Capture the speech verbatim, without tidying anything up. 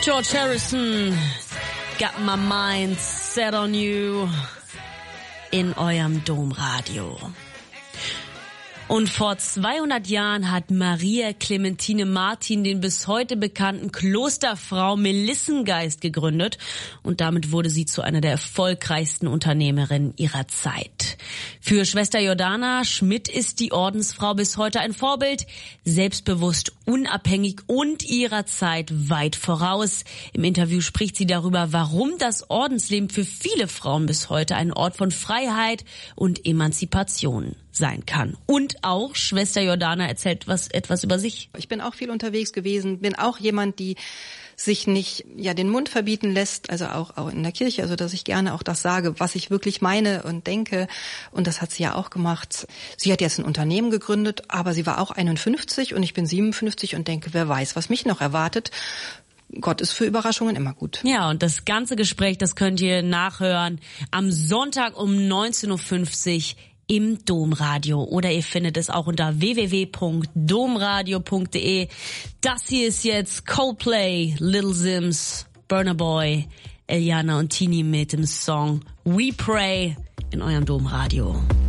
George Harrison, Got My Mind Set on You in eurem Domradio. Und vor zweihundert Jahren hat Maria Clementine Martin den bis heute bekannten Klosterfrau Melissengeist gegründet und damit wurde sie zu einer der erfolgreichsten Unternehmerinnen ihrer Zeit. Für Schwester Jordana Schmidt ist die Ordensfrau bis heute ein Vorbild, selbstbewusst, unabhängig und ihrer Zeit weit voraus. Im Interview spricht sie darüber, warum das Ordensleben für viele Frauen bis heute ein Ort von Freiheit und Emanzipation sein kann. Und auch Schwester Jordana erzählt was etwas über sich. Ich bin auch viel unterwegs gewesen, bin auch jemand, die sich nicht ja den Mund verbieten lässt, also auch, auch in der Kirche, also dass ich gerne auch das sage, was ich wirklich meine und denke. Und das hat sie ja auch gemacht. Sie hat jetzt ein Unternehmen gegründet, aber sie war auch einundfünfzig und ich bin siebenundfünfzig und denke, wer weiß, was mich noch erwartet. Gott ist für Überraschungen immer gut. Ja, und das ganze Gespräch, das könnt ihr nachhören am Sonntag um neunzehn Uhr fünfzig im Domradio oder ihr findet es auch unter w w w punkt domradio punkt de. Das hier ist jetzt Coldplay, Little Sims, Burna Boy, Eliana und Tini mit dem Song We Pray in eurem Domradio.